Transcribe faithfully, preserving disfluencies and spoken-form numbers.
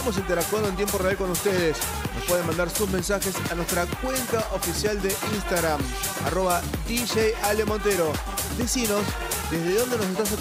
estamos interactuando en tiempo real con ustedes. Nos pueden mandar sus mensajes a nuestra cuenta oficial de Instagram, arroba D J Ale Montero. Decinos desde dónde nos estás